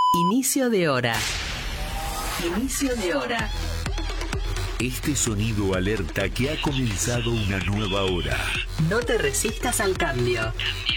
Inicio de hora. Inicio de hora. Este sonido alerta que ha comenzado una nueva hora. No te resistas al cambio.